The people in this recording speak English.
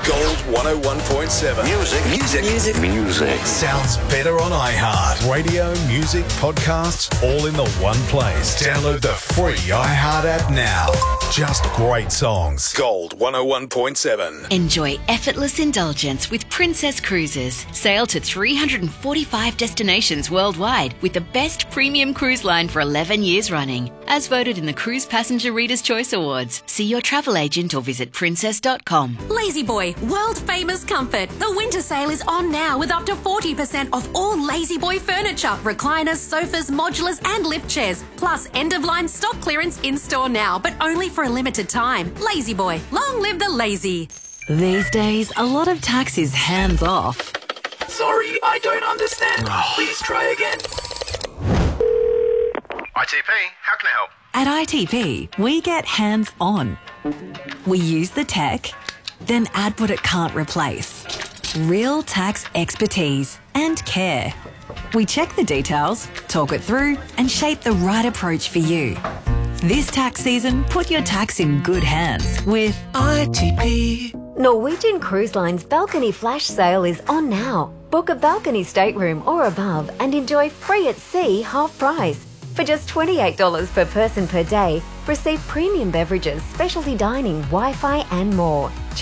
Gold 101.7. Music. Sounds better on iHeart. Radio, music, podcasts, all in the one place. Download the free iHeart app now. Just great songs. Gold 101.7. Enjoy effortless indulgence with Princess Cruises. Sail to 345 destinations worldwide with the best premium cruise line for 11 years running. As voted in the Cruise Passenger Reader's Choice Awards. See your travel agent or visit princess.com. La-Z-Boy, world famous comfort. The winter sale is on now with up to 40% off all La-Z-Boy furniture, recliners, sofas, modulars and lift chairs. Plus end-of-line stock clearance in store now, but only for a limited time. La-Z-Boy, long live the lazy. These days, a lot of tax is hands off. Sorry, I don't understand. Please try again. ITP, how can I help? At ITP, we get hands on. We use the tech, then add what it can't replace. Real tax expertise and care. We check the details, talk it through, and shape the right approach for you. This tax season, put your tax in good hands with ITP. Norwegian Cruise Line's balcony flash sale is on now. Book a balcony stateroom or above and enjoy free at sea half price. For just $28 per person per day, receive premium beverages, specialty dining, Wi-Fi and more.